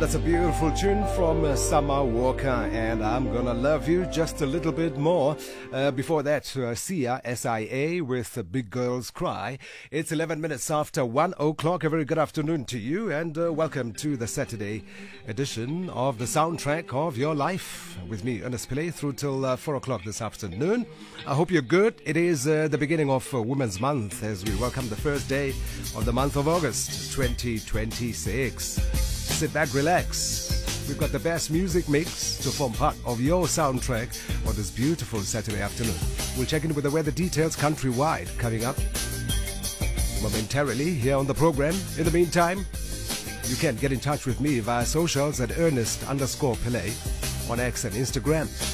that's a beautiful tune from Summer Walker, and I'm Gonna Love You Just a Little Bit More. Before that, Sia, S-I-A, with Big Girls Cry. It's 11 minutes after 1 o'clock. A very good afternoon to you, and welcome to the Saturday edition of the soundtrack of your life. With me, Ernest Pillay, through till 4 o'clock this afternoon. I hope you're good. It is the beginning of Women's Month as we welcome the first day of the month of August 2026. Sit back, relax. We've got the best music mix to form part of your soundtrack on this beautiful Saturday afternoon. We'll check in with the weather details countrywide coming up momentarily here on the program. In the meantime, you can get in touch with me via socials at Ernest_Pillay on X and Instagram.